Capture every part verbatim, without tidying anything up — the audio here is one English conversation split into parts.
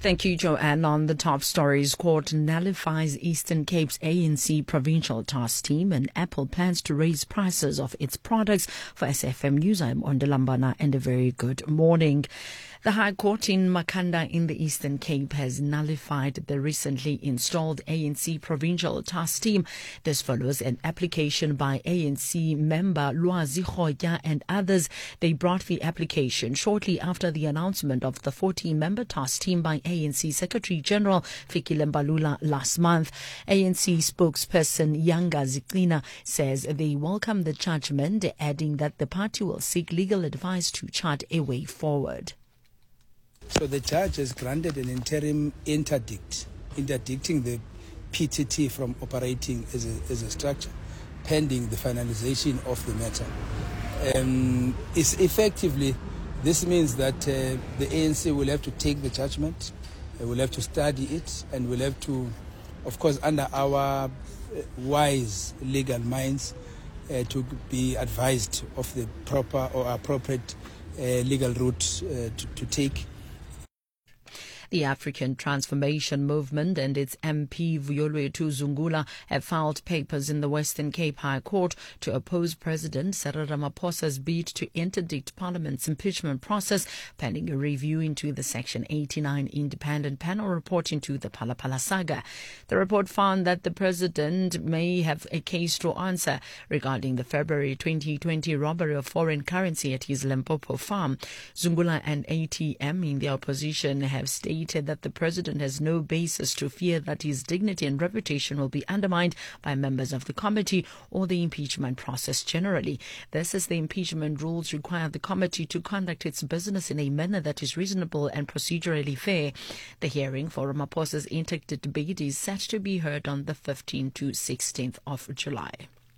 Thank you, Joanne. On the top stories, court nullifies Eastern Cape's A N C provincial task team, and Apple plans to raise prices of its products. For S F M News, I'm Ondalambana, and a very good morning. The High Court in Makhanda in the Eastern Cape has nullified the recently installed A N C provincial task team. This follows an application by A N C member Lwazi Khoya and others. They brought the application shortly after the announcement of the fourteen-member task team by A N C Secretary General Fikile Mbalula last month. A N C spokesperson Yanga Ziklina says they welcome the judgment, adding that the party will seek legal advice to chart a way forward. So the judge has granted an interim interdict, interdicting the P T T from operating as a, as a structure, pending the finalization of the matter. Um, it's effectively, this means that uh, the A N C will have to take the judgment, uh, will have to study it, and will have to, of course, under our uh, wise legal minds, uh, to be advised of the proper or appropriate uh, legal route uh, to, to take. The African Transformation Movement and its M P Vuyolwethu Zungula have filed papers in the Western Cape High Court to oppose President Cyril Ramaphosa's bid to interdict Parliament's impeachment process, pending a review into the Section eighty-nine independent panel report into the Phala-Phala saga. The report found that the President may have a case to answer regarding the February twenty twenty robbery of foreign currency at his Limpopo farm. Zungula and A T M in the opposition have stated that the President has no basis to fear that his dignity and reputation will be undermined by members of the committee or the impeachment process generally. This is the impeachment rules require the committee to conduct its business in a manner that is reasonable and procedurally fair. The hearing for Ramaphosa's interdicted bid is set to be heard on the fifteenth to sixteenth of July.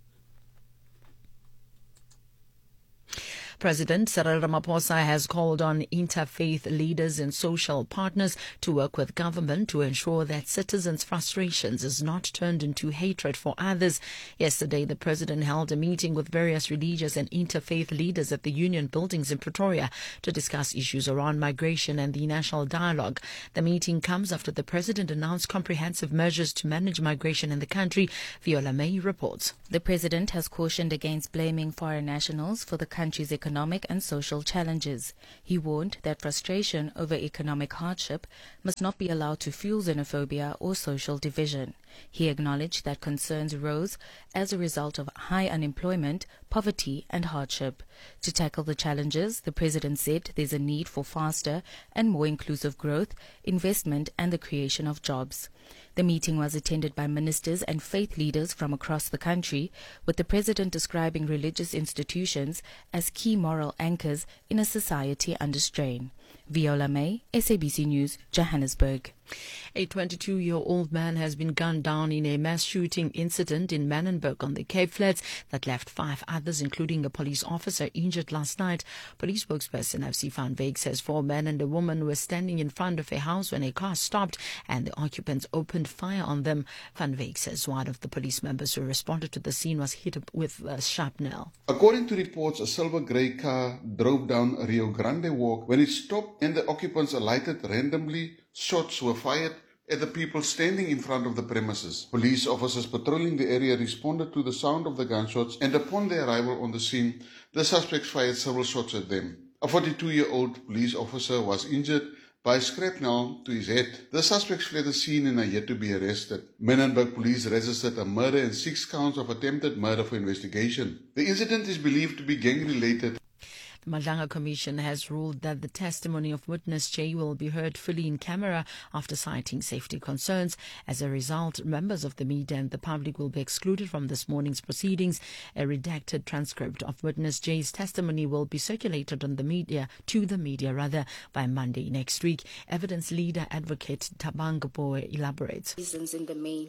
President Cyril Ramaphosa has called on interfaith leaders and social partners to work with government to ensure that citizens' frustrations is not turned into hatred for others. Yesterday, the president held a meeting with various religious and interfaith leaders at the Union Buildings in Pretoria to discuss issues around migration and the national dialogue. The meeting comes after the president announced comprehensive measures to manage migration in the country. Viola May reports. The president has cautioned against blaming foreign nationals for the country's economic and social challenges. He warned that frustration over economic hardship must not be allowed to fuel xenophobia or social division. He acknowledged that concerns rose as a result of high unemployment, poverty and hardship. To tackle the challenges, the president said there's a need for faster and more inclusive growth, investment and the creation of jobs. The meeting was attended by ministers and faith leaders from across the country, with the president describing religious institutions as key moral anchors in a society under strain. Viola May, S A B C News, Johannesburg. A twenty-two-year-old man has been gunned down in a mass shooting incident in Manenberg on the Cape Flats that left five others, including a police officer, injured last night. Police spokesperson F C Van Wyk says four men and a woman were standing in front of a house when a car stopped and the occupants opened fire on them. Van Wyk says one of the police members who responded to the scene was hit with a shrapnel. According to reports, a silver grey car drove down Rio Grande Walk. When it stopped and the occupants alighted randomly, shots were fired at the people standing in front of the premises. Police officers patrolling the area responded to the sound of the gunshots, and upon their arrival on the scene, the suspects fired several shots at them. A forty-two-year-old police officer was injured by shrapnel to his head. The suspects fled the scene and are yet to be arrested. Manenberg police registered a murder and six counts of attempted murder for investigation. The incident is believed to be gang-related. The Madlanga Commission has ruled that the testimony of witness J will be heard fully in camera after citing safety concerns. As a result, members of the media and the public will be excluded from this morning's proceedings. A redacted transcript of witness J's testimony will be circulated on the media, to the media rather, by Monday next week. Evidence leader advocate Tabang Boy elaborates. Reasons in the main.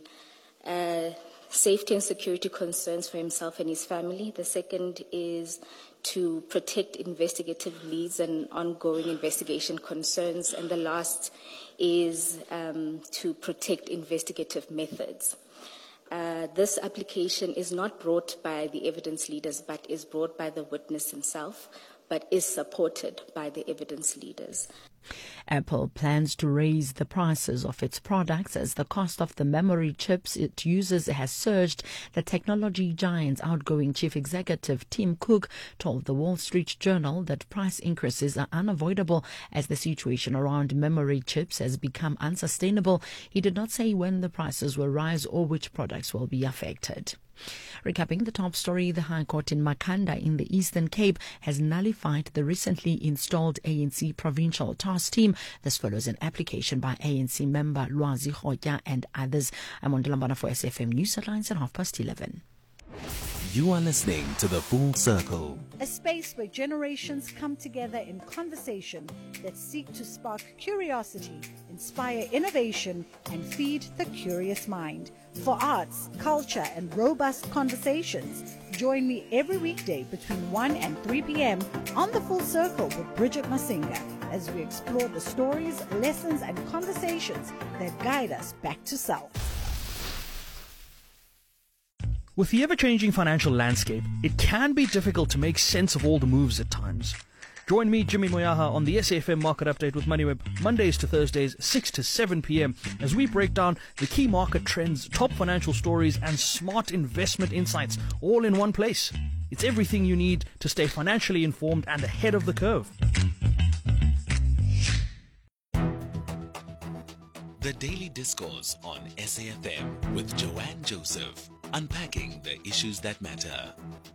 Uh, safety and security concerns for himself and his family. The second is to protect investigative leads and ongoing investigation concerns. And the last is um, to protect investigative methods. Uh, this application is not brought by the evidence leaders, but is brought by the witness himself, but is supported by the evidence leaders. Apple plans to raise the prices of its products as the cost of the memory chips it uses has surged. The technology giant's outgoing chief executive Tim Cook told the Wall Street Journal that price increases are unavoidable as the situation around memory chips has become unsustainable. He did not say when the prices will rise or which products will be affected. Recapping the top story, the High Court in Makhanda in the Eastern Cape has nullified the recently installed A N C Provincial Task Team. This follows an application by A N C member Lwazi Khoja and others. I'm on Lambana for S F M News Headlines at half past eleven. You are listening to The Full Circle, a space where generations come together in conversation that seek to spark curiosity, inspire innovation, and feed the curious mind. For arts, culture, and robust conversations, join me every weekday between one and three p.m. on The Full Circle with Bridget Masinga as we explore the stories, lessons, and conversations that guide us back to self. With the ever-changing financial landscape, it can be difficult to make sense of all the moves at times. Join me, Jimmy Moyaha, on the S A F M Market Update with MoneyWeb, Mondays to Thursdays, six to seven p.m, as we break down the key market trends, top financial stories, and smart investment insights, all in one place. It's everything you need to stay financially informed and ahead of the curve. The Daily Discourse on S A F M with Joanne Joseph, unpacking the issues that matter.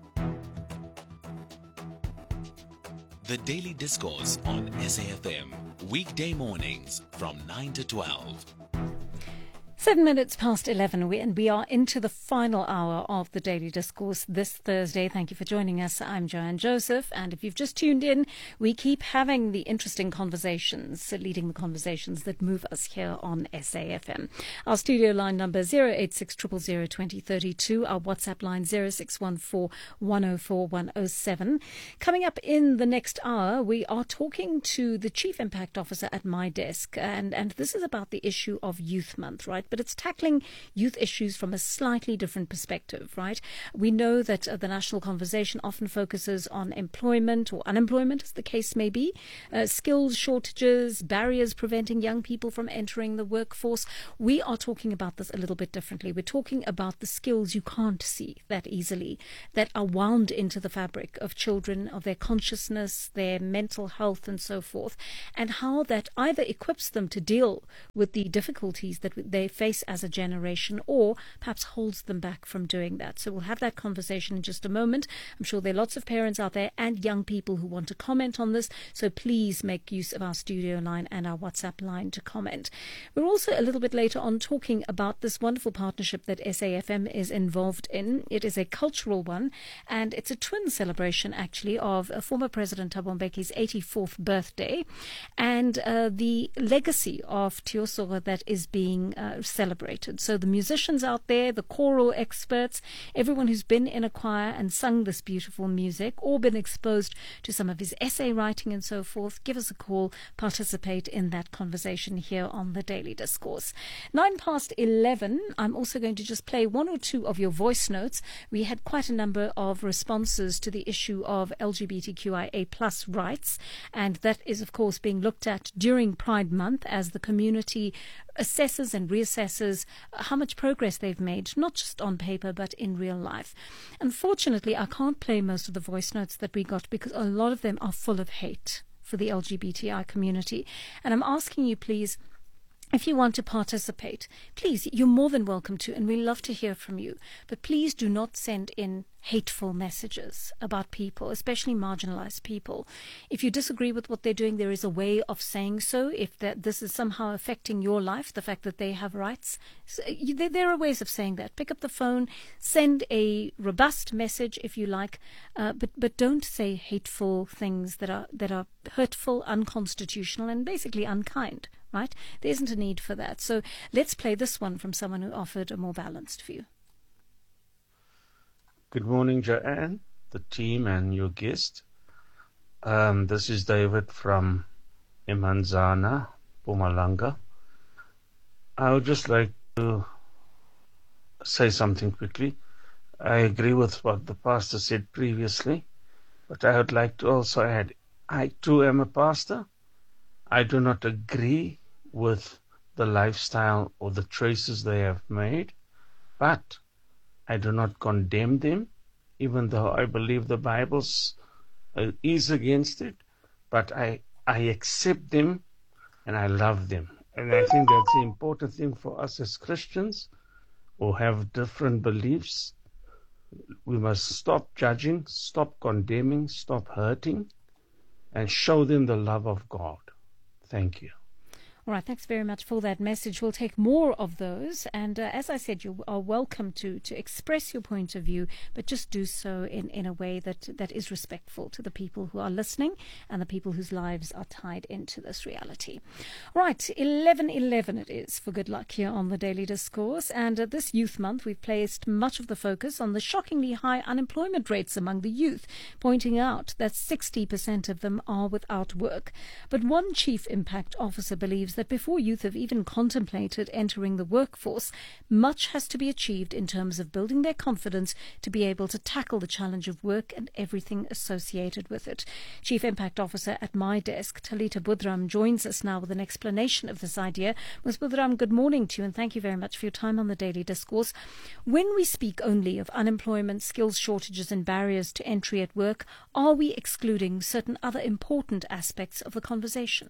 The Daily Discourse on S A F M, weekday mornings from nine to twelve. Seven minutes past eleven, we, and we are into the final hour of the Daily Discourse this Thursday. Thank you for joining us. I'm Joanne Joseph, and if you've just tuned in, we keep having the interesting conversations, leading the conversations that move us here on S A F M. Our studio line number zero eight six zero zero zero two zero three two, our WhatsApp line zero six one four one zero four one zero seven. Coming up in the next hour, we are talking to the Chief Impact Officer at My Desk, and, and this is about the issue of Youth Month, right? But it's tackling youth issues from a slightly different perspective, right? We know that uh, the national conversation often focuses on employment or unemployment, as the case may be, uh, skills shortages, barriers preventing young people from entering the workforce. We are talking about this a little bit differently. We're talking about the skills you can't see that easily, that are wound into the fabric of children, of their consciousness, their mental health, and so forth, and how that either equips them to deal with the difficulties that they face as a generation, or perhaps holds them back from doing that. So we'll have that conversation in just a moment. I'm sure there are lots of parents out there and young people who want to comment on this, so please make use of our studio line and our WhatsApp line to comment. We're also a little bit later on talking about this wonderful partnership that S A F M is involved in. It is a cultural one, and it's a twin celebration actually of uh, former President Thabo Mbeki's eighty-fourth birthday and uh, the legacy of Tiosora that is being uh, celebrated. So the musicians out there, the choral experts, everyone who's been in a choir and sung this beautiful music or been exposed to some of his essay writing and so forth, give us a call, participate in that conversation here on the Daily Discourse. Nine past eleven, I'm also going to just play one or two of your voice notes. We had quite a number of responses to the issue of L G B T Q I A plus rights, and that is of course being looked at during Pride Month as the community assesses and reassesses how much progress they've made, not just on paper but in real life. Unfortunately, I can't play most of the voice notes that we got because a lot of them are full of hate for the L G B T I community. And I'm asking you, please, if you want to participate, please, you're more than welcome to, and we love to hear from you. But please do not send in hateful messages about people, especially marginalized people. If you disagree with what they're doing, there is a way of saying so. If that this is somehow affecting your life, the fact that they have rights, so you, there, there are ways of saying that. Pick up the phone, send a robust message if you like, uh, but but don't say hateful things that are that are hurtful, unconstitutional, and basically unkind. Right? There isn't a need for that. So let's play this one from someone who offered a more balanced view. Good morning, Joanne, the team, and your guest. Um, this is David from Imanzana, Mpumalanga. I would just like to say something quickly. I agree with what the pastor said previously, but I would like to also add, I too am a pastor. I do not agree with the lifestyle or the choices they have made, but I do not condemn them, even though I believe the Bible uh, is against it, but I, I accept them and I love them. And I think that's the important thing for us as Christians who have different beliefs. We must stop judging, stop condemning, stop hurting, and show them the love of God. Thank you. All right, thanks very much for that message. We'll take more of those. And uh, as I said, you are welcome to, to express your point of view, but just do so in, in a way that, that is respectful to the people who are listening and the people whose lives are tied into this reality. Right, eleven eleven it is for Good Luck here on the Daily Discourse. And uh, this Youth Month, we've placed much of the focus on the shockingly high unemployment rates among the youth, pointing out that sixty percent of them are without work. But one chief impact officer believes that before youth have even contemplated entering the workforce, much has to be achieved in terms of building their confidence to be able to tackle the challenge of work and everything associated with it. Chief Impact Officer at my desk, Talita Budram, joins us now with an explanation of this idea. Miz Budram, good morning to you and thank you very much for your time on the Daily Discourse. When we speak only of unemployment, skills shortages and barriers to entry at work, are we excluding certain other important aspects of the conversation?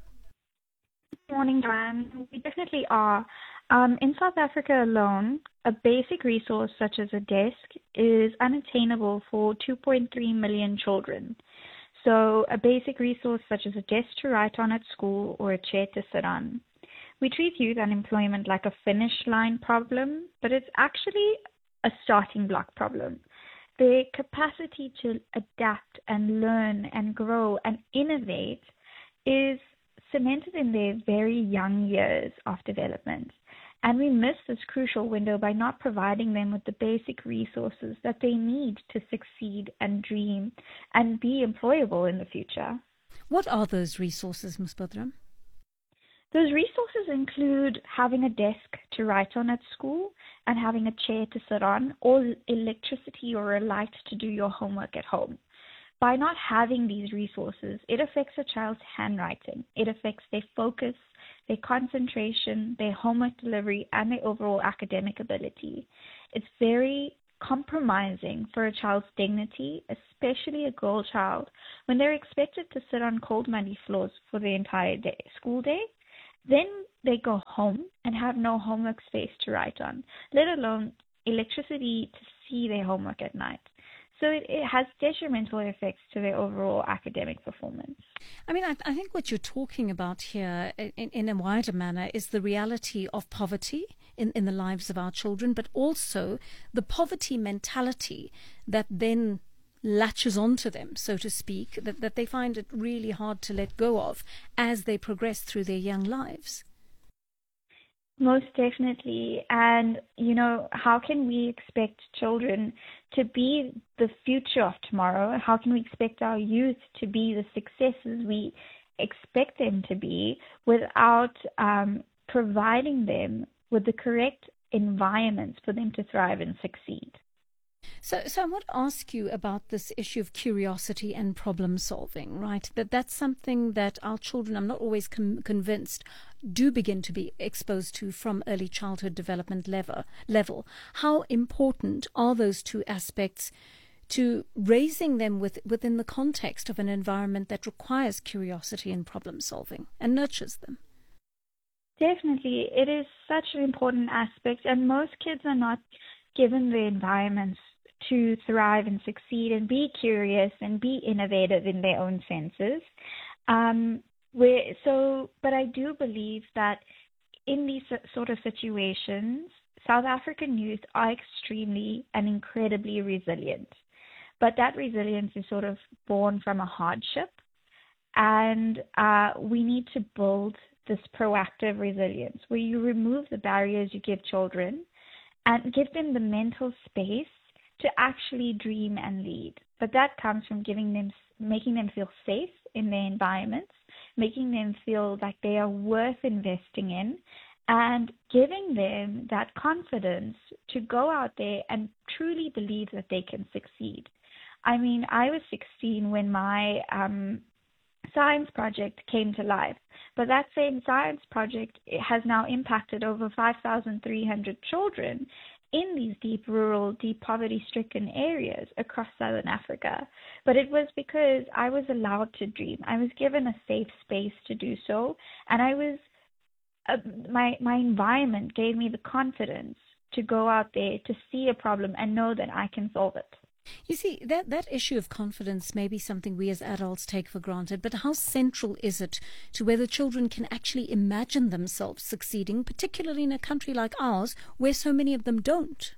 Good morning, Joanne. We definitely are. Um, in South Africa alone, a basic resource such as a desk is unattainable for two point three million children. So a basic resource such as a desk to write on at school or a chair to sit on. We treat youth unemployment like a finish line problem, but it's actually a starting block problem. Their capacity to adapt and learn and grow and innovate is cemented in their very young years of development. And we miss this crucial window by not providing them with the basic resources that they need to succeed and dream and be employable in the future. What are those resources, Miz Budram? Those resources include having a desk to write on at school and having a chair to sit on, or electricity or a light to do your homework at home. By not having these resources, it affects a child's handwriting. It affects their focus, their concentration, their homework delivery, and their overall academic ability. It's very compromising for a child's dignity, especially a girl child, when they're expected to sit on cold, muddy floors for the entire day, school day. Then they go home and have no homework space to write on, let alone electricity to see their homework at night. So it, it has detrimental effects to their overall academic performance. I mean, I, I think what you're talking about here in, in a wider manner is the reality of poverty in, in the lives of our children, but also the poverty mentality that then latches onto them, so to speak, that, that they find it really hard to let go of as they progress through their young lives. Most definitely. And, you know, how can we expect children to be the future of tomorrow? How can we expect our youth to be the successes we expect them to be without um, providing them with the correct environments for them to thrive and succeed? So, so I want to ask you about this issue of curiosity and problem solving, right? That that's something that our children, I'm not always com- convinced, do begin to be exposed to from early childhood development level. level. How important are those two aspects to raising them with, within the context of an environment that requires curiosity and problem solving and nurtures them? Definitely. It is such an important aspect, and most kids are not given the environments to thrive and succeed and be curious and be innovative in their own senses. Um, where, so, but I do believe that in these sort of situations, South African youth are extremely and incredibly resilient. But that resilience is sort of born from a hardship, and uh, we need to build this proactive resilience where you remove the barriers you give children and give them the mental space to actually dream and lead. But that comes from giving them, making them feel safe in their environments, making them feel like they are worth investing in, and giving them that confidence to go out there and truly believe that they can succeed. I mean, I was sixteen when my um, science project came to life. But that same science project has now impacted over five thousand three hundred children in these deep rural, deep poverty-stricken areas across Southern Africa. But it was because I was allowed to dream. I was given a safe space to do so, and I was uh, my my environment gave me the confidence to go out there to see a problem and know that I can solve it. You see, that, that issue of confidence may be something we as adults take for granted, but how central is it to whether children can actually imagine themselves succeeding, particularly in a country like ours, where so many of them don't?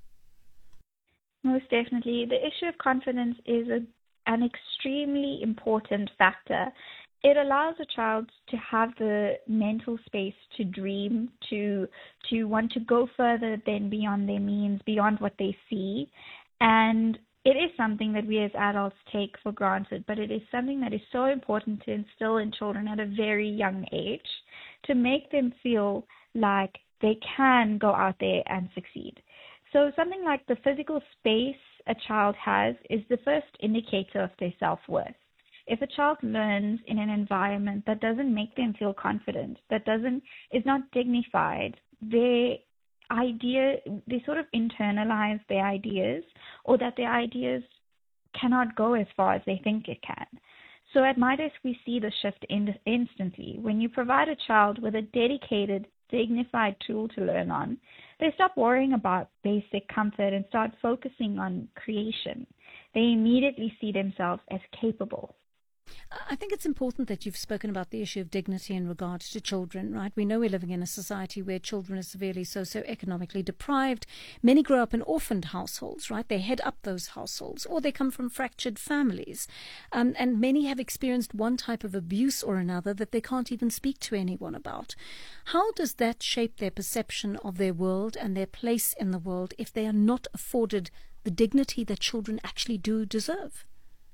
Most definitely. The issue of confidence is a, an extremely important factor. It allows a child to have the mental space to dream, to to want to go further than beyond their means, beyond what they see. And it is something that we as adults take for granted, but it is something that is so important to instill in children at a very young age to make them feel like they can go out there and succeed. So something like the physical space a child has is the first indicator of their self-worth. If a child learns in an environment that doesn't make them feel confident, that doesn't is not dignified, they idea they sort of internalize their ideas, or that their ideas cannot go as far as they think it can. So at MyDesk we see the shift in, instantly. When you provide a child with a dedicated, dignified tool to learn on, they stop worrying about basic comfort and start focusing on creation. They immediately see themselves as capable. I think it's important that you've spoken about the issue of dignity in regards to children, right? We know we're living in a society where children are severely socioeconomically deprived. Many grow up in orphaned households, right? They head up those households, or they come from fractured families. Um, and many have experienced one type of abuse or another that they can't even speak to anyone about. How does that shape their perception of their world and their place in the world if they are not afforded the dignity that children actually do deserve?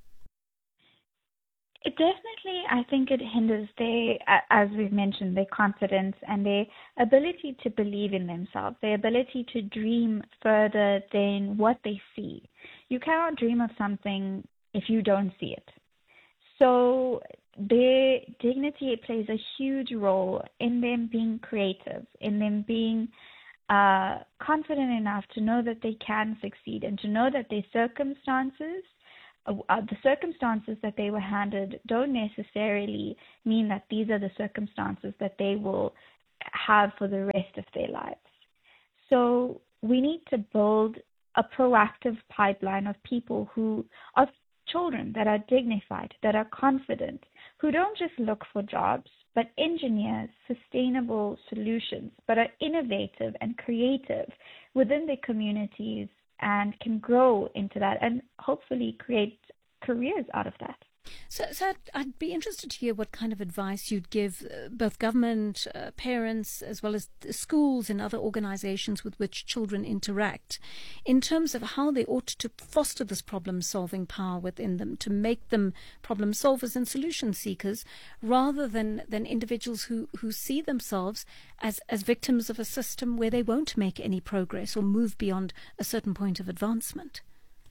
It definitely, I think it hinders their, as we've mentioned, their confidence and their ability to believe in themselves, their ability to dream further than what they see. You cannot dream of something if you don't see it. So their dignity, it plays a huge role in them being creative, in them being uh, confident enough to know that they can succeed and to know that their circumstances Uh, the circumstances that they were handed don't necessarily mean that these are the circumstances that they will have for the rest of their lives. So we need to build a proactive pipeline of people who, of children that are dignified, that are confident, who don't just look for jobs, but engineer sustainable solutions, but are innovative and creative within their communities and can grow into that and hopefully create careers out of that. So, so I'd, I'd be interested to hear what kind of advice you'd give uh, both government, uh, parents, as well as schools and other organizations with which children interact in terms of how they ought to foster this problem-solving power within them, to make them problem solvers and solution seekers rather than, than individuals who, who see themselves as, as victims of a system where they won't make any progress or move beyond a certain point of advancement.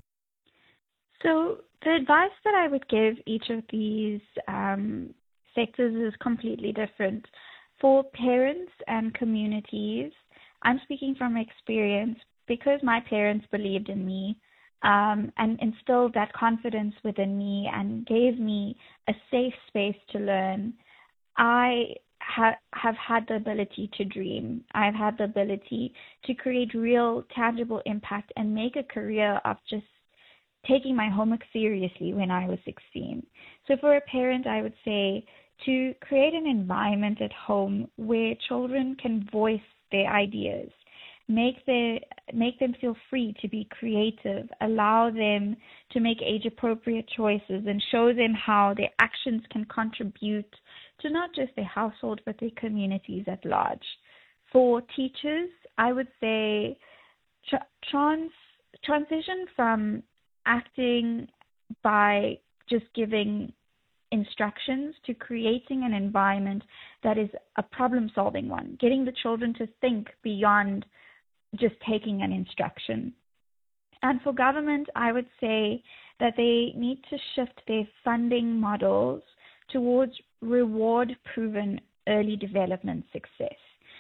So the advice that I would give each of these um, sectors is completely different. For parents and communities, I'm speaking from experience because my parents believed in me um, and instilled that confidence within me and gave me a safe space to learn. I ha- have had the ability to dream. I've had the ability to create real, tangible impact and make a career of just taking my homework seriously when I was sixteen. So for a parent, I would say to create an environment at home where children can voice their ideas, make their, make them feel free to be creative, allow them to make age-appropriate choices, and show them how their actions can contribute to not just their household, but their communities at large. For teachers, I would say tra- trans transition from acting by just giving instructions to creating an environment that is a problem-solving one, getting the children to think beyond just taking an instruction. And for government, I would say that they need to shift their funding models towards reward-proven early development success.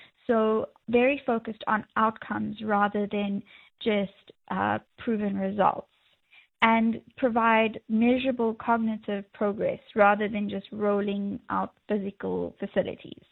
So very focused on outcomes rather than just uh, proven results, and provide measurable cognitive progress rather than just rolling out physical facilities.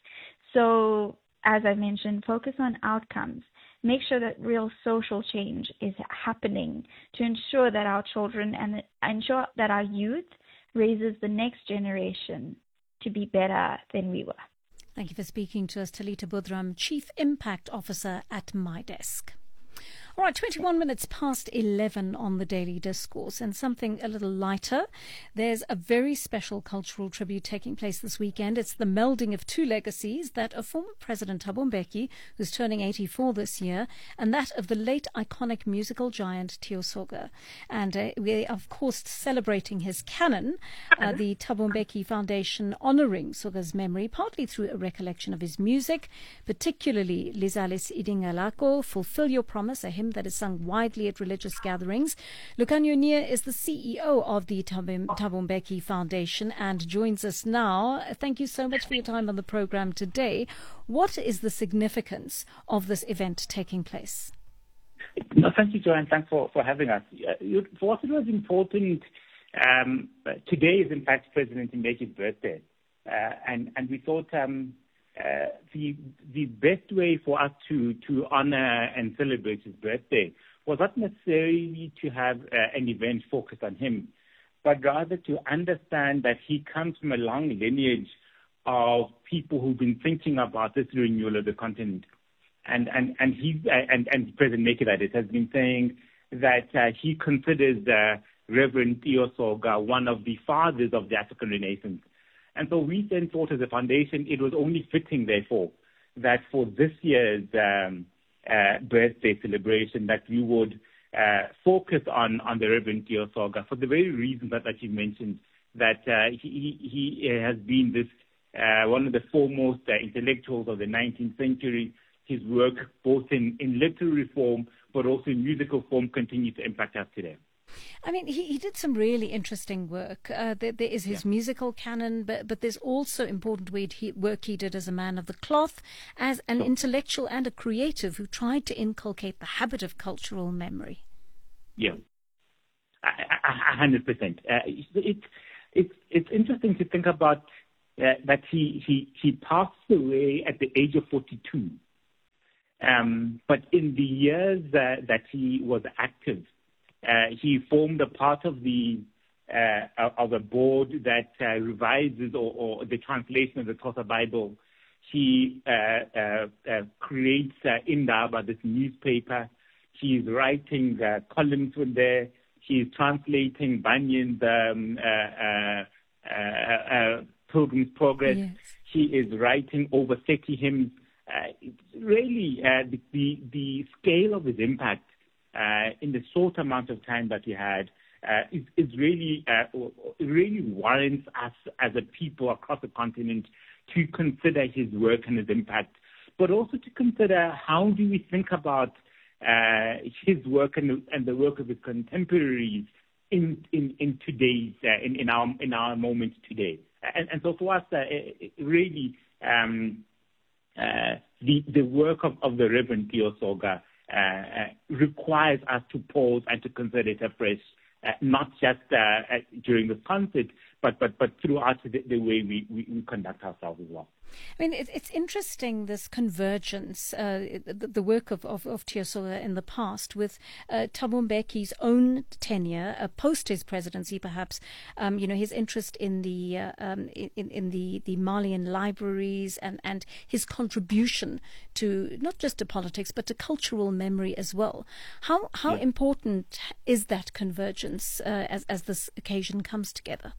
So, as I mentioned, focus on outcomes. Make sure that real social change is happening to ensure that our children and ensure that our youth raises the next generation to be better than we were. Thank you for speaking to us, Talita Budram, Chief Impact Officer at MyDesk. All right, twenty-one minutes past eleven on the Daily Discourse, and something a little lighter. There's a very special cultural tribute taking place this weekend. It's the melding of two legacies, that of former President Thabo Mbeki, who's turning eighty-four this year, and that of the late iconic musical giant Tiyo Soga. And uh, we are, of course, celebrating his canon, uh, the Thabo Mbeki Foundation honouring Soga's memory, partly through a recollection of his music, particularly Lizalis Idingalako, Fulfill Your Promise, a hymn that is sung widely at religious gatherings. Lucanio Nier is the C E O of the Thabo Mbeki Foundation and joins us now. Thank you so much for your time on the program today. What is the significance of this event taking place? No, thank you, Joanne. Thanks for, for having us. Uh, for us, it was important. Um, today is, in fact, President Mbeki's birthday, uh, and and we thought. Um, Uh, the the best way for us to, to honor and celebrate his birthday was not necessarily to have uh, an event focused on him, but rather to understand that he comes from a long lineage of people who've been thinking about this renewal of the continent. And and and he uh, and and President Mbeki, that is, has been saying that uh, he considers uh, Reverend Tiyo Soga one of the fathers of the African Renaissance. And so we then thought as a foundation it was only fitting, therefore, that for this year's um, uh, birthday celebration that we would uh, focus on, on the Reverend Tiyo Soga for the very reason that, that you mentioned, that uh, he, he has been this uh, one of the foremost uh, intellectuals of the nineteenth century. His work, both in, in literary form but also in musical form, continues to impact us today. I mean, he, he did some really interesting work. Uh, there, there is his yeah. musical canon, but, but there's also important work he did as a man of the cloth, as an sure. intellectual and a creative who tried to inculcate the habit of cultural memory. Yeah, a hundred percent. It's it's it's interesting to think about uh, that he, he he passed away at the age of forty-two. Um, but in the years uh, that he was active, Uh, he formed a part of the uh, of a board that uh, revises or, or the translation of the Xhosa Bible. He uh, uh, uh, creates uh, Indaba, this newspaper. He is writing uh, columns from there. He is translating Bunyan's um, uh, uh, uh, uh, Pilgrim's Progress. Yes. He is writing over thirty hymns. Uh, it's really uh, the, the the scale of his impact Uh, in the short amount of time that he had, uh, is, is really uh, really warrants us as a people across the continent to consider his work and his impact, but also to consider how do we think about uh, his work and the, and the work of his contemporaries in in, in today's uh, in, in our in our moment today. And, and so for us, uh, it, it really um, uh, the the work of, of the Reverend Tiyo Soga Uh, uh, requires us to pause and to consider it afresh, uh, not just uh, uh, during the concert, but but but throughout the, the way we, we, we conduct ourselves as well. I mean, it, it's interesting, this convergence, uh, the, the work of, of, of Tiyo Soga in the past with uh, Thabo Mbeki's own tenure, uh, post his presidency perhaps, um, you know, his interest in the uh, um, in, in the, the Malian libraries and, and his contribution to not just to politics but to cultural memory as well. How how yeah. important is that convergence uh, as, as this occasion comes together?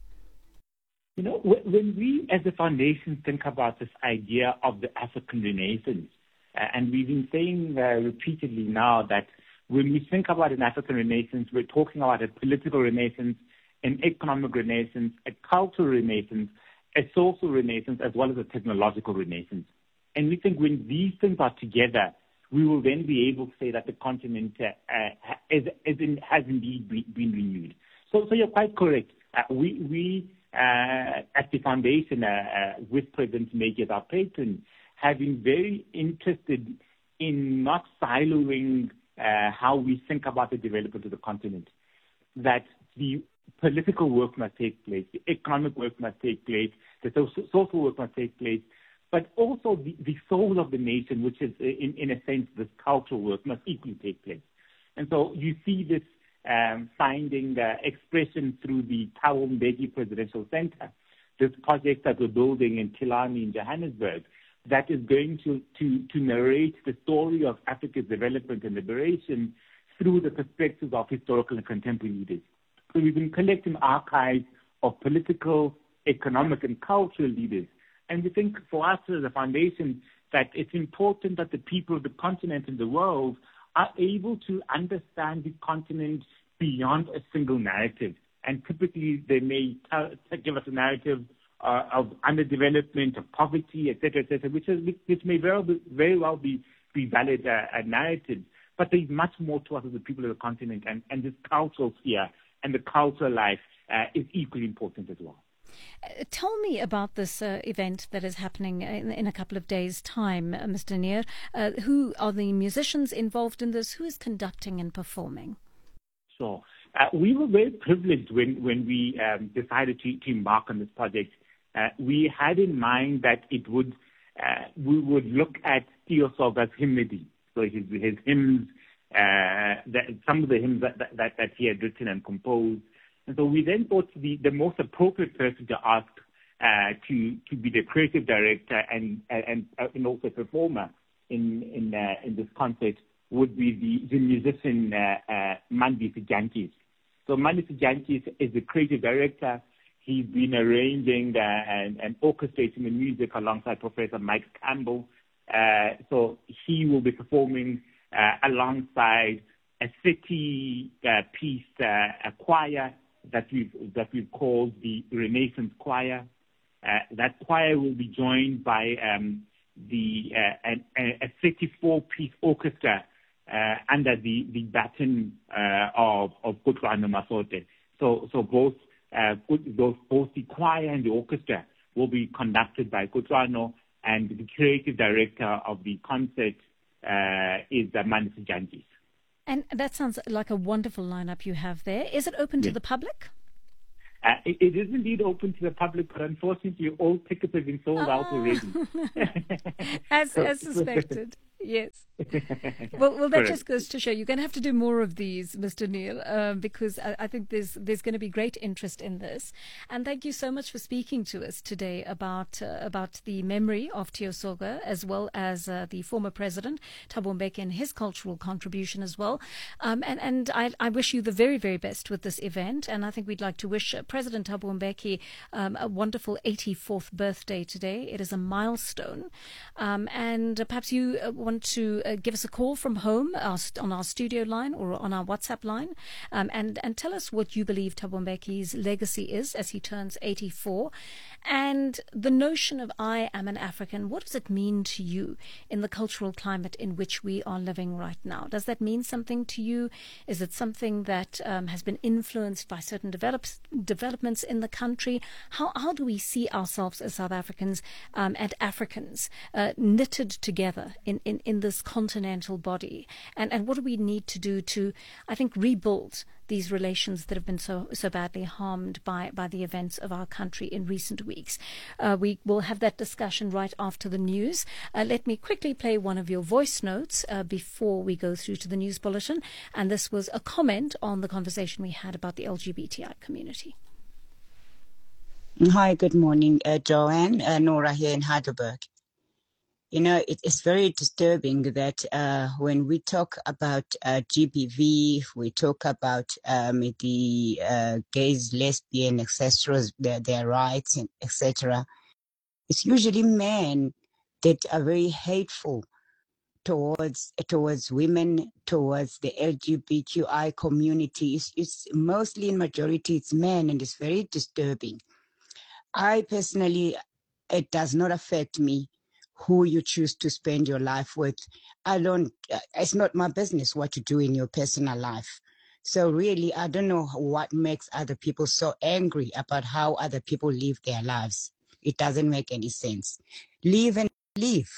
You know, when we as a foundation think about this idea of the African Renaissance, uh, and we've been saying uh, repeatedly now that when we think about an African Renaissance, we're talking about a political renaissance, an economic renaissance, a cultural renaissance, a social renaissance, as well as a technological renaissance. And we think when these things are together, we will then be able to say that the continent uh, uh, is, is in, has indeed been renewed. So, so you're quite correct. Uh, we, we uh, at the foundation, uh, uh, with President Maggie as our patron, have been very interested in not siloing uh, how we think about the development of the continent. That the political work must take place, the economic work must take place, the social work must take place, but also the, the soul of the nation, which is, in, in a sense, this cultural work, must equally take place. And so you see this um, finding uh, expression through the Thabo Mbeki Presidential Center, this project that we're building in Killarney in Johannesburg, that is going to, to, to narrate the story of Africa's development and liberation through the perspectives of historical and contemporary leaders. So we've been collecting archives of political, economic, and cultural leaders. And we think for us as a foundation that it's important that the people of the continent and the world are able to understand the continent beyond a single narrative. And typically they may tell, give us a narrative uh, of underdevelopment, of poverty, et cetera, et cetera, which, is, which may very, very well be, be valid uh, narratives. But there's much more to us as the people of the continent, and, and this cultural sphere and the cultural life uh, is equally important as well. Uh, tell me about this uh, event that is happening in, in a couple of days' time, uh, Mister Neer. Uh, who are the musicians involved in this? Who is conducting and performing? Sure. Uh, we were very privileged when, when we um, decided to, to embark on this project. Uh, we had in mind that it would uh, we would look at Theo Soga's hymnody, so his, his hymns, uh, that, some of the hymns that, that, that he had written and composed. And so we then thought the, the most appropriate person to ask uh, to to be the creative director and and, and also performer in in uh, in this concert would be the, the musician uh, uh, Mandi Sijantis. So Mandi Sijantis is the creative director. He's been arranging uh, and, and orchestrating the music alongside Professor Mike Campbell. Uh, so he will be performing uh, alongside a city uh, piece, uh, a choir that we've that we've called the Renaissance Choir. Uh, that choir will be joined by um, the uh, a, a thirty-four piece orchestra uh, under the the baton uh, of of Kutlwano Masote. So so both uh, both both the choir and the orchestra will be conducted by Kutlwano, and the creative director of the concert uh, is Mandi Sijantis. And that sounds like a wonderful lineup you have there. Is it open yes. to the public? Uh, it, it is indeed open to the public, but unfortunately all tickets have been sold ah. out already. as, as suspected, yes. Well, well, that Correct. Just goes to show you're going to have to do more of these, Mister Neil, uh, because I, I think there's there's going to be great interest in this. And thank you so much for speaking to us today about uh, about the memory of Theo Soga, as well as uh, the former president, Thabo Mbeki, and his cultural contribution as well. Um, and and I, I wish you the very, very best with this event. And I think we'd like to wish uh, President Thabo Mbeki um, a wonderful eighty-fourth birthday today. It is a milestone. Um, and uh, perhaps you uh, want to uh, give us a call from home our, on our studio line or on our WhatsApp line, um, and, and tell us what you believe Thabo Mbeki's legacy is as he turns eighty-four. And the notion of I am an African, what does it mean to you in the cultural climate in which we are living right now? Does that mean something to you? Is it something that um, has been influenced by certain develops, developments in the country? How, how do we see ourselves as South Africans um, and Africans uh, knitted together in, in, in this continental body? And, and what do we need to do to, I think, rebuild these relations that have been so so badly harmed by, by the events of our country in recent weeks? Uh, we will have that discussion right after the news. Uh, let me quickly play one of your voice notes uh, before we go through to the news bulletin. And this was a comment on the conversation we had about the L G B T I community. Hi, good morning, uh, Joanne. Uh, Nora here in Heidelberg. You know, it is very disturbing that uh, when we talk about uh, G B V, we talk about um, the uh, gays, lesbian, et cetera, their, their rights, and et cetera. It's usually men that are very hateful towards towards women, towards the L G B T Q I community. It's, it's mostly, in majority, it's men, and it's very disturbing. I personally, it does not affect me who you choose to spend your life with. I don't, it's not my business what you do in your personal life. So really, I don't know what makes other people so angry about how other people live their lives. It doesn't make any sense. Live and live.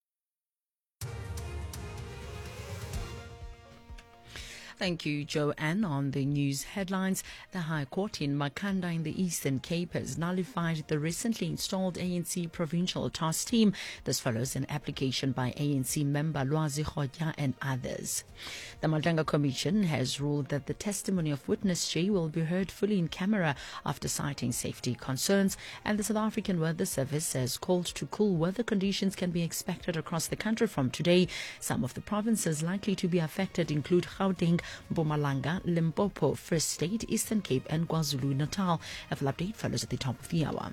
Thank you, Joanne. On the news headlines, the High Court in Makhanda in the Eastern Cape has nullified the recently installed A N C Provincial Task Team. This follows an application by A N C member Lwazi Khodja and others. The Madlanga Commission has ruled that the testimony of witness J will be heard fully in camera after citing safety concerns, and the South African Weather Service has called to cool weather conditions can be expected across the country from today. Some of the provinces likely to be affected include Gauteng, Mpumalanga, Limpopo, Free State, Eastern Cape and KwaZulu-Natal. A full update follows at the top of the hour.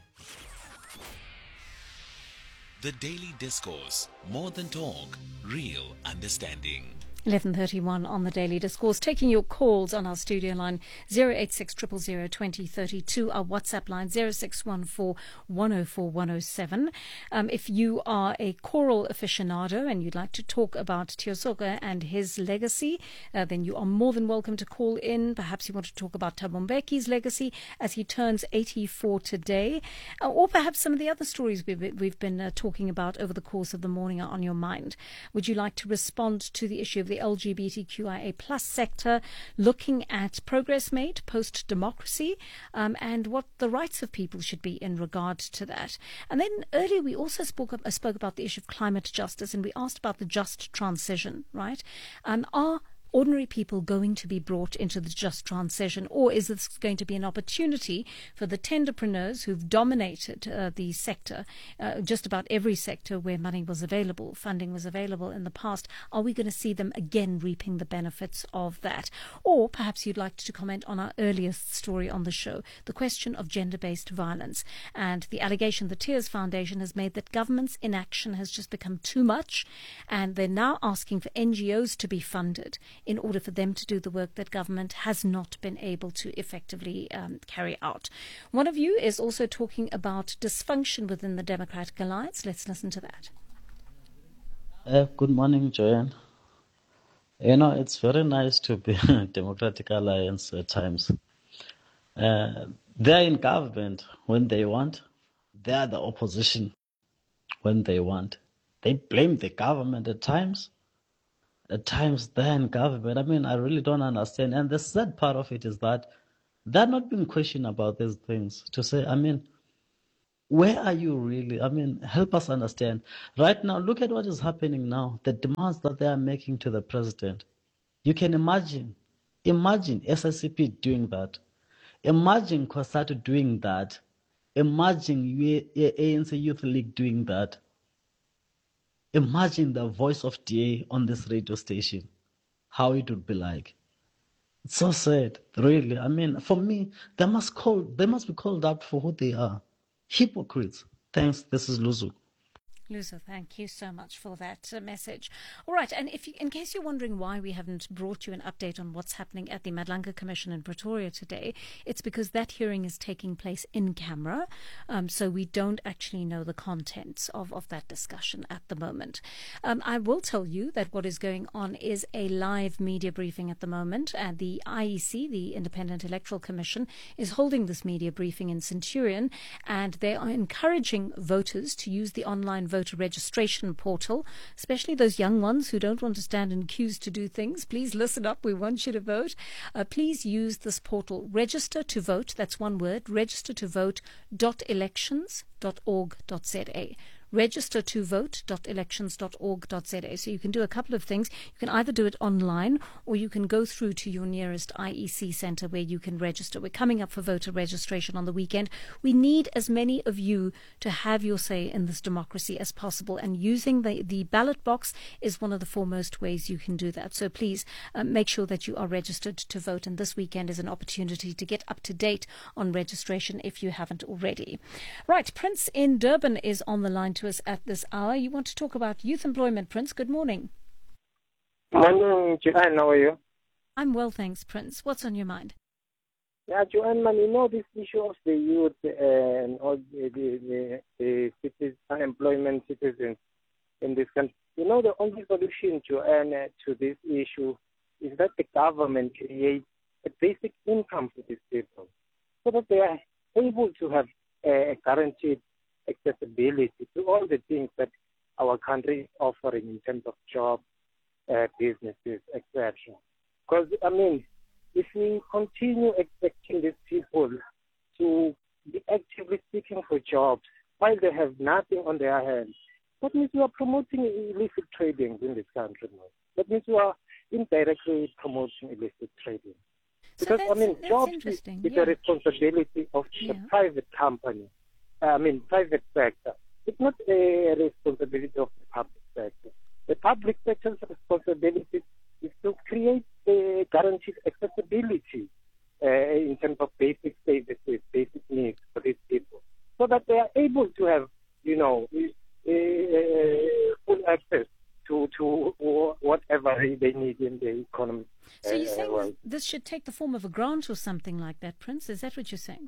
The Daily Discourse. More than talk, real understanding. eleven thirty-one on the Daily Discourse. Taking your calls on our studio line zero eight six zero zero zero two zero three two, our WhatsApp line zero six one four one zero four one zero seven. Um, if you are a choral aficionado and you'd like to talk about Tiosoka and his legacy, uh, then you are more than welcome to call in. Perhaps you want to talk about Thabo Mbeki's legacy as he turns eighty-four today, uh, or perhaps some of the other stories we've, we've been uh, talking about over the course of the morning are on your mind. Would you like to respond to the issue of the L G B T Q I A plus sector, looking at progress made post-democracy um, and what the rights of people should be in regard to that? And then earlier we also spoke, uh, spoke about the issue of climate justice, and we asked about the just transition, right? Um, are ordinary people going to be brought into the just transition, or is this going to be an opportunity for the tenderpreneurs who've dominated uh, the sector, uh, just about every sector where money was available, funding was available in the past? Are we going to see them again reaping the benefits of that? Or perhaps you'd like to comment on our earliest story on the show, the question of gender-based violence and the allegation the Tears Foundation has made that government's inaction has just become too much, and they're now asking for N G Os to be funded in order for them to do the work that government has not been able to effectively um, carry out. One of you is also talking about dysfunction within the Democratic Alliance. Let's listen to that. Uh, good morning, Joanne. You know, it's very nice to be a Democratic Alliance at times. Uh, they're in government when they want. They are the opposition when they want. They blame the government at times. At times they're in government. I mean, I really don't understand. And the sad part of it is that they're not being questioned about these things. To say, I mean, where are you really? I mean, help us understand. Right now, look at what is happening now. The demands that they are making to the president. You can imagine, imagine S S C P doing that. Imagine COSATU doing that. Imagine A N C Youth League doing that. Imagine the voice of D A on this radio station, how it would be like. It's so sad, really. I mean, for me, they must call, they must be called up for who they are. Hypocrites. Thanks. This is Luzu. Luzo, thank you so much for that uh, message. All right, and if you, in case you're wondering why we haven't brought you an update on what's happening at the Madlanga Commission in Pretoria today, it's because that hearing is taking place in camera, um, so we don't actually know the contents of, of that discussion at the moment. Um, I will tell you that what is going on is a live media briefing at the moment, and the I E C, the Independent Electoral Commission, is holding this media briefing in Centurion, and they are encouraging voters to use the online voter registration portal, especially those young ones who don't want to stand in queues to do things. Please listen up. We want you to vote. Uh, please use this portal. Register to vote. That's one word. Register to vote dot elections dot org dot z a. register to vote dot elections dot org dot z a. So you can do a couple of things. You can either do it online, or you can go through to your nearest I E C centre where you can register. We're coming up for voter registration on the weekend. We need as many of you to have your say in this democracy as possible, and using the, the ballot box is one of the foremost ways you can do that. So please uh, make sure that you are registered to vote, and this weekend is an opportunity to get up to date on registration if you haven't already. Right, Prince in Durban is on the line to us at this hour. You want to talk about youth employment, Prince? Good morning. Morning, Joanne. How are you? I'm well, thanks, Prince. What's on your mind? Yeah, Joanne, man, you know this issue of the youth and all the, the, the, the citizens, unemployment citizens in this country. You know, the only solution, Joanne, to this issue is that the government creates a basic income for these people so that they are able to have a guaranteed accessibility to all the things that our country is offering in terms of jobs, uh, businesses, et cetera. Because, I mean, if we continue expecting these people to be actively seeking for jobs while they have nothing on their hands, that means we are promoting illicit trading in this country now. That means we are indirectly promoting illicit trading. Because, so I mean, jobs is yeah. a responsibility of yeah. the private company. I mean, private sector. It's not a responsibility of the public sector. The public sector's responsibility is to create a guaranteed accessibility uh, in terms of basic services, basic needs for these people, so that they are able to have, you know, uh, full access to, to whatever they need in the economy. So you're uh, saying well. this should take the form of a grant or something like that, Prince? Is that what you're saying?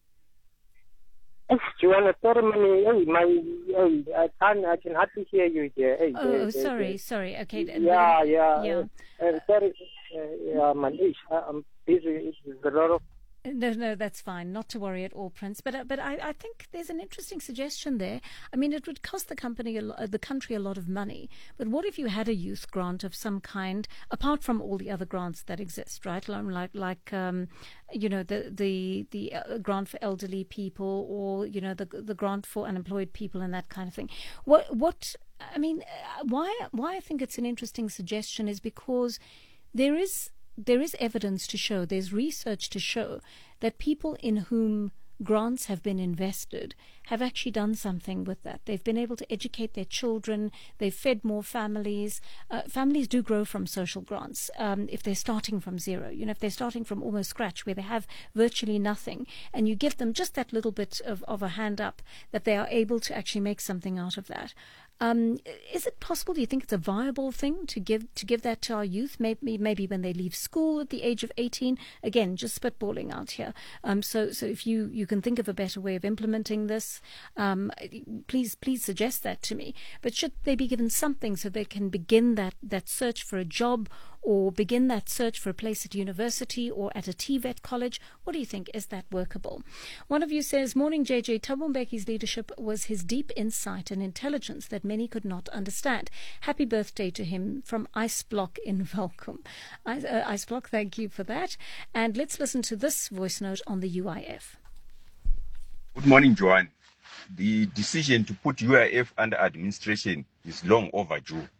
Joanna, sorry, my, my, I can't, I can hardly hear you here. Hey, oh, uh, oh, sorry, uh, sorry. Okay. Yeah, yeah. yeah. Uh, sorry, uh, yeah, man, I'm busy. There's a lot of. No, no, that's fine. Not to worry at all, Prince. But uh, but I, I think there's an interesting suggestion there. I mean, it would cost the company, a lo- the country, a lot of money. But what if you had a youth grant of some kind, apart from all the other grants that exist, right? Like like um, you know, the the the uh, grant for elderly people, or you know, the the grant for unemployed people and that kind of thing. What what I mean, why why I think it's an interesting suggestion is because there is. There is evidence to show, there's research to show that people in whom grants have been invested have actually done something with that. They've been able to educate their children. They've fed more families. Uh, families do grow from social grants um, if they're starting from zero. You know, if they're starting from almost scratch where they have virtually nothing, and you give them just that little bit of, of a hand up, that they are able to actually make something out of that. Um, is it possible? Do you think it's a viable thing to give to give that to our youth? Maybe maybe when they leave school at the age of eighteen. Again, just spitballing out here. Um, so so if you, you can think of a better way of implementing this, um, please please suggest that to me. But should they be given something so they can begin that, that search for a job, or begin that search for a place at university or at a T VET college? What do you think? Is that workable? One of you says, morning J J, Thabo Mbeki's leadership was his deep insight and intelligence that many could not understand. Happy birthday to him from Ice Block in Welkom. Ice, uh, Ice Block, thank you for that. And let's listen to this voice note on the U I F. Good morning, Joanne. The decision to put U I F under administration is long overdue.